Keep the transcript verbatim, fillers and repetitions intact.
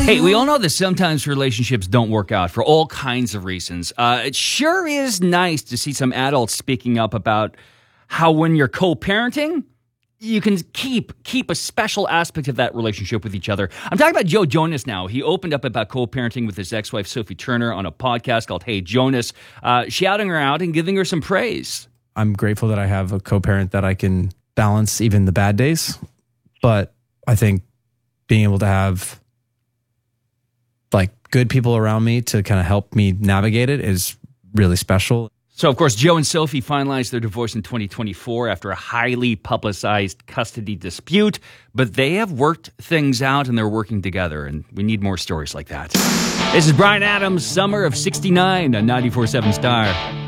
Hey, we all know that sometimes relationships don't work out for all kinds of reasons. Uh, it sure is nice to see some adults speaking up about how when you're co-parenting, you can keep keep a special aspect of that relationship with each other. I'm talking about Joe Jonas now. He opened up about co-parenting with his ex-wife, Sophie Turner, on a podcast called Hey Jonas, uh, shouting her out and giving her some praise. I'm grateful that I have a co-parent that I can balance even the bad days. But I think being able to have like good people around me to kind of help me navigate it is really special. So, of course, Joe and Sophie finalized their divorce in twenty twenty-four after a highly publicized custody dispute, but they have worked things out and they're working together, and we need more stories like that. This is Bryan Adams, Summer of sixty-nine on ninety-four point seven Star.